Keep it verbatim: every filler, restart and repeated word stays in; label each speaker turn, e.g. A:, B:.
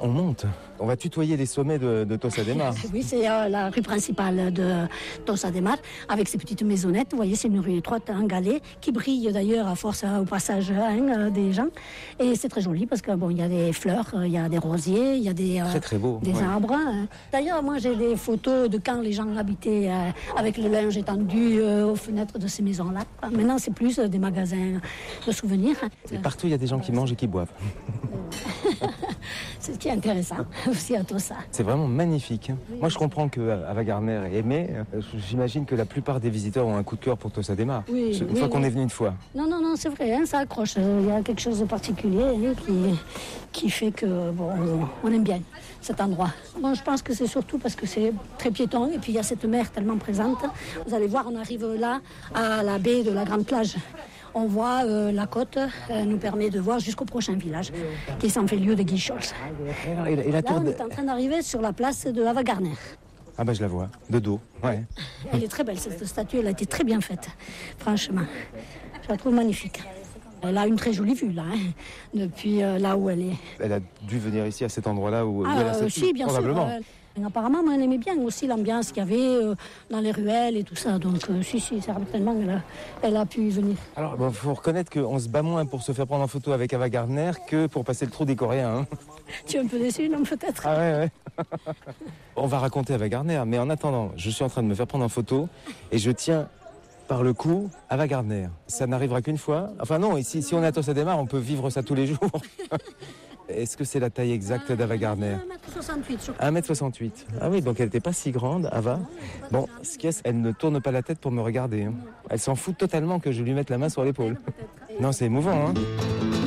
A: on monte. On va tutoyer les sommets de, de Tossa de Mar.
B: Oui, c'est euh, la rue principale de Tossa de Mar, avec ses petites maisonnettes. Vous voyez, c'est une rue étroite en galets, qui brille d'ailleurs à force euh, au passage hein, des gens. Et c'est très joli parce que bon, il y a des fleurs, il y a des rosiers, il y a des, euh,
A: très, très beau,
B: des
A: ouais.
B: arbres. D'ailleurs, moi, j'ai des photos de quand les gens habitaient euh, avec le linge étendu euh, aux fenêtres de ces maisons-là. Maintenant, c'est plus euh, des magasins de souvenirs.
A: Et partout, il y a des gens qui mangent et qui boivent.
B: C'est ce qui est intéressant aussi à Tossa.
A: C'est vraiment magnifique. Oui, Moi, je comprends que Ava Gardner est aimé. J'imagine que la plupart des visiteurs ont un coup de cœur pour Tossa de Mar.
B: Oui,
A: une
B: oui,
A: fois qu'on
B: oui.
A: est venu une fois.
B: Non, non, non, c'est vrai, hein, ça accroche. Il y a quelque chose de particulier hein, qui, qui fait que bon, on aime bien cet endroit. Bon, je pense que c'est surtout parce que c'est très piéton et puis il y a cette mer tellement présente. Vous allez voir, on arrive là à la baie de la Grande Plage. On voit euh, la côte, euh, nous permet de voir jusqu'au prochain village, qui est sans fait lieu de Guichols.
A: Et la, et la
B: Là,
A: tour
B: on
A: de...
B: est en train d'arriver sur la place de Ava Gardner.
A: Ah bah je la vois, de dos, ouais.
B: Elle est très belle, cette statue, elle a été très bien faite, franchement. Je la trouve magnifique. Elle a une très jolie vue, là, hein, depuis euh, là où elle est.
A: Elle a dû venir ici, à cet endroit-là où
B: ah,
A: il y a la statue,
B: si, bien
A: probablement.
B: sûr. Euh, apparemment, moi, elle aimait bien aussi l'ambiance qu'il y avait euh, dans les ruelles et tout ça. Donc, euh, si, si, certainement, elle a, elle a pu y venir.
A: Alors, il bon, faut reconnaître qu'on se bat moins pour se faire prendre en photo avec Ava Gardner que pour passer le trou des Coréens. Hein.
B: Tu es un peu déçu, non, peut-être?
A: Ah ouais, ouais. On va raconter Ava Gardner, mais en attendant, je suis en train de me faire prendre en photo et je tiens par le cou Ava Gardner. Ça n'arrivera qu'une fois. Enfin non, ici, si on est à Tossa de Mar, on peut vivre ça tous les jours. Est-ce que c'est la taille exacte d'Ava Gardner?
B: un mètre soixante-huit, je crois.
A: un mètre soixante-huit. Ah oui, donc elle n'était pas si grande, Ava. Bon, ce qu'il y a, elle ne tourne pas la tête pour me regarder. Hein. Elle s'en fout totalement que je lui mette la main sur l'épaule. Non, c'est émouvant, hein.